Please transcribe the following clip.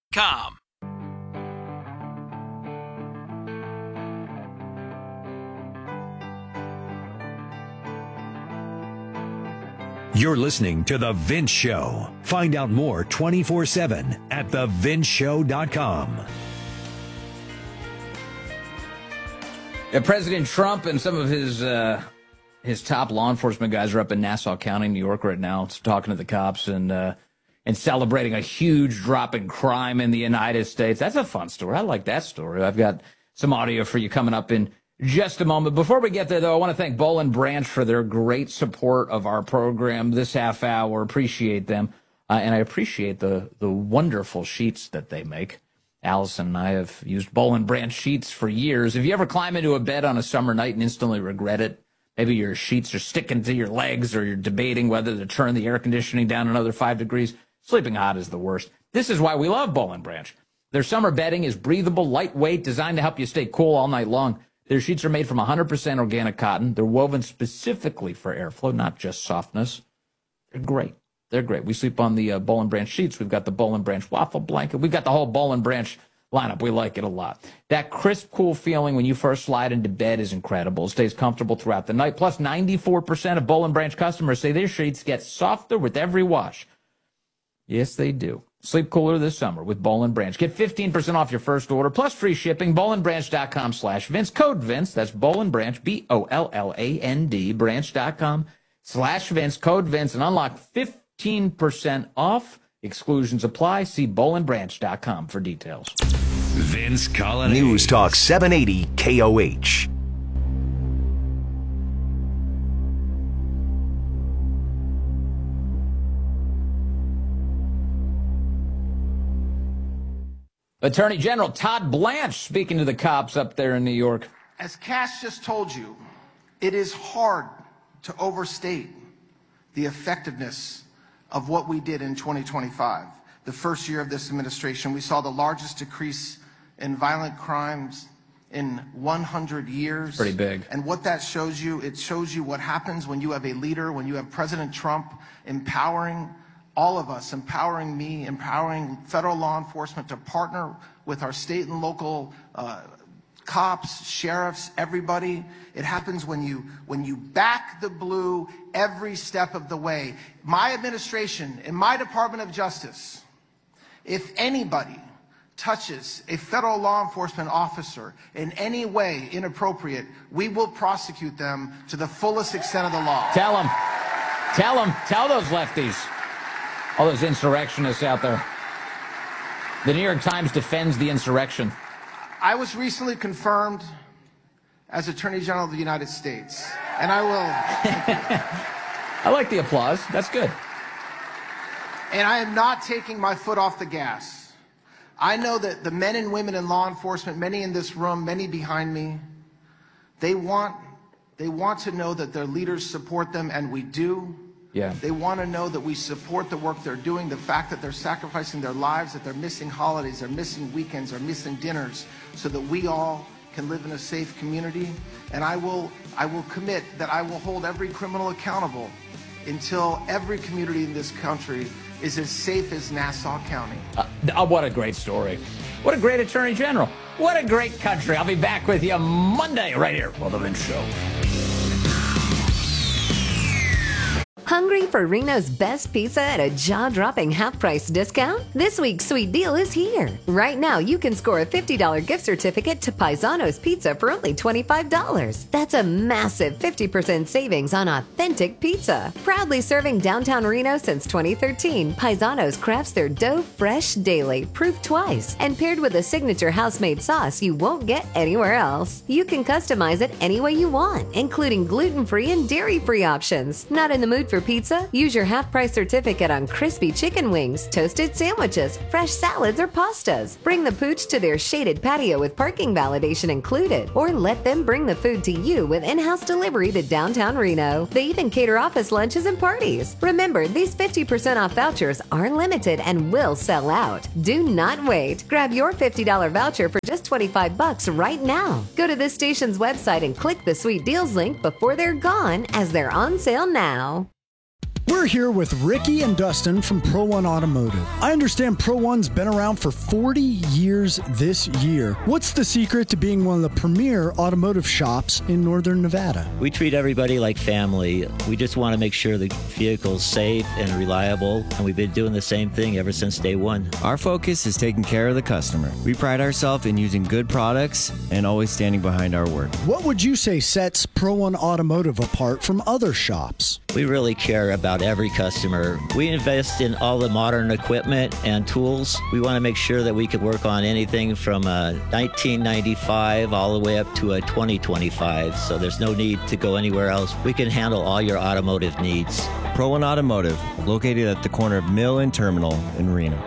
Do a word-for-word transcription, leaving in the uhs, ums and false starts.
com. You're listening to The Vince Show. Find out more twenty-four seven at the vince show dot com. Yeah, President Trump and some of his uh, his top law enforcement guys are up in Nassau County, New York right now, talking to the cops and uh, and celebrating a huge drop in crime in the United States. That's a fun story. I like that story. I've got some audio for you coming up in just a moment. Before we get there, though, I want to thank Boll and Branch for their great support of our program this half hour. Appreciate them. Uh, and I appreciate the, the wonderful sheets that they make. Allison and I have used Boll and Branch sheets for years. If you ever climb into a bed on a summer night and instantly regret it, maybe your sheets are sticking to your legs or you're debating whether to turn the air conditioning down another five degrees, sleeping hot is the worst. This is why we love Boll and Branch. Their summer bedding is breathable, lightweight, designed to help you stay cool all night long. Their sheets are made from one hundred percent organic cotton. They're woven specifically for airflow, not just softness. They're great. They're great. We sleep on the uh, Boll and Branch sheets. We've got the Boll and Branch waffle blanket. We've got the whole Boll and Branch lineup. We like it a lot. That crisp, cool feeling when you first slide into bed is incredible. It stays comfortable throughout the night. Plus, ninety-four percent of Boll and Branch customers say their sheets get softer with every wash. Yes, they do. Sleep cooler this summer with Boll and Branch. Get fifteen percent off your first order, plus free shipping. boll and branch dot com slash Vince. Code Vince. That's Boll and Branch, B O L L A N D, branch.com slash Vince. Code Vince, and unlock fifteen percent off. Exclusions apply. See boll and branch dot com for details. Vince Collins. News Talk seven eighty K O H. Attorney General Todd Blanche speaking to the cops up there in New York. As Cass just told you, it is hard to overstate the effectiveness of what we did in twenty twenty-five. The first year of this administration, we saw the largest decrease in violent crimes in one hundred years. Pretty big. And what that shows you, it shows you what happens when you have a leader, when you have President Trump empowering all of us, empowering me, empowering federal law enforcement to partner with our state and local uh, cops, sheriffs, everybody. It happens when you when you back the blue every step of the way. My administration, in my Department of Justice, if anybody touches a federal law enforcement officer in any way inappropriate, we will prosecute them to the fullest extent of the law. Tell them. Tell them. Tell those lefties. All those insurrectionists out there. The New York Times defends the insurrection. I was recently confirmed as Attorney General of the United States, and I will... I like the applause. That's good. And I am not taking my foot off the gas. I know that the men and women in law enforcement, many in this room, many behind me, they want, they want to know that their leaders support them, and we do. Yeah. They want to know that we support the work they're doing, the fact that they're sacrificing their lives, that they're missing holidays, they're missing weekends, they're missing dinners, so that we all can live in a safe community. And I will, I will commit that I will hold every criminal accountable until every community in this country is as safe as Nassau County. Uh, oh, what a great story. What a great Attorney General. What a great country. I'll be back with you Monday right here on The Vince Show. Hungry for Reno's best pizza at a jaw-dropping half-price discount? This week's sweet deal is here. Right now, you can score a fifty dollars gift certificate to Paisano's Pizza for only twenty-five dollars. That's a massive fifty percent savings on authentic pizza. Proudly serving downtown Reno since twenty thirteen, Paisano's crafts their dough fresh daily, proof twice, and paired with a signature house-made sauce you won't get anywhere else. You can customize it any way you want, including gluten-free and dairy-free options. Not in the mood for pizza? Use your half-price certificate on crispy chicken wings, toasted sandwiches, fresh salads, or pastas. Bring the pooch to their shaded patio with parking validation included, or let them bring the food to you with in-house delivery to downtown Reno. They even cater office lunches and parties. Remember, these fifty percent off vouchers are limited and will sell out. Do not wait. Grab your fifty dollars voucher for just twenty-five bucks right now. Go to this station's website and click the Sweet Deals link before they're gone, as they're on sale now. We're here with Ricky and Dustin from Pro One Automotive. I understand Pro One's been around for forty years this year. What's the secret to being one of the premier automotive shops in Northern Nevada? We treat everybody like family. We just want to make sure the vehicle's safe and reliable, and we've been doing the same thing ever since day one. Our focus is taking care of the customer. We pride ourselves in using good products and always standing behind our word. What would you say sets Pro One Automotive apart from other shops? We really care about every customer. We invest in all the modern equipment and tools. We want to make sure that we can work on anything from a nineteen ninety-five all the way up to a twenty twenty-five, so there's no need to go anywhere else. We can handle all your automotive needs. Pro One Automotive, located at the corner of Mill and Terminal in Reno.